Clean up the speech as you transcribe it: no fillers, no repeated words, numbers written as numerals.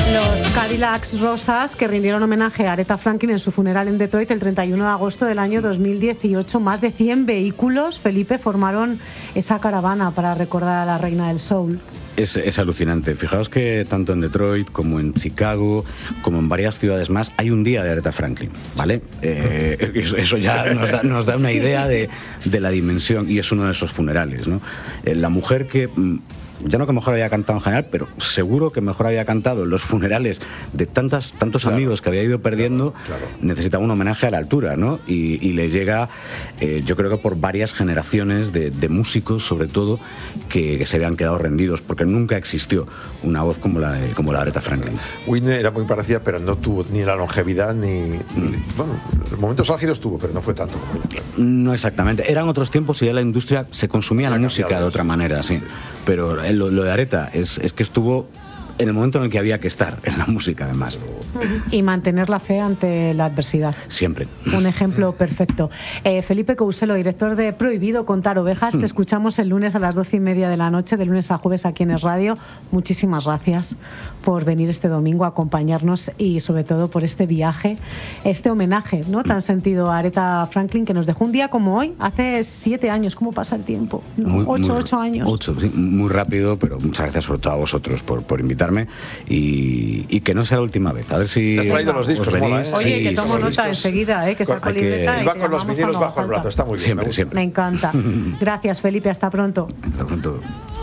Los Cadillacs rosas que rindieron homenaje a Aretha Franklin en su funeral en Detroit el 31 de agosto del año 2018. Más de 100 vehículos, Felipe, formaron esa caravana para recordar a la reina del soul. Es alucinante. Fijaos que tanto en Detroit como en Chicago, como en varias ciudades más, hay un día de Aretha Franklin, ¿vale? Eso ya nos da una idea de la dimensión, y es uno de esos funerales, ¿no? La mujer que... ya no que mejor había cantado en general, pero seguro que mejor había cantado en los funerales de tantos amigos que había ido perdiendo, necesitaba un homenaje a la altura, ¿no? Y le llega, yo creo que por varias generaciones de músicos, sobre todo, que se habían quedado rendidos, porque nunca existió una voz como la de Aretha Franklin. Whitney era muy parecida, pero no tuvo ni la longevidad bueno, momentos álgidos tuvo, pero no fue tanto como ella. No exactamente. Eran otros tiempos y ya la industria se consumía la música de otra manera, sí. Pero lo de Aretha es que estuvo en el momento en el que había que estar en la música, además. Y mantener la fe ante la adversidad. Siempre. Un ejemplo perfecto. Felipe Couselo, director de Prohibido Contar Ovejas, te escuchamos el lunes a las 12:30 de la noche, de lunes a jueves aquí en Es Radio. Muchísimas gracias por venir este domingo a acompañarnos y sobre todo por este viaje, este homenaje, ¿no?, tan sentido a Aretha Franklin, que nos dejó un día como hoy, hace 7 años. ¿Cómo pasa el tiempo? ¿No? 8 años. 8, sí, muy rápido, pero muchas gracias sobre todo a vosotros por invitarme y que no sea la última vez. A ver si te has traído los discos, venís. Oye, sí, que tomo nota enseguida, que saco libreta. Y va con los vinilos bajo el brazo, está muy bien. Me encanta. Gracias, Felipe, hasta pronto. Hasta pronto.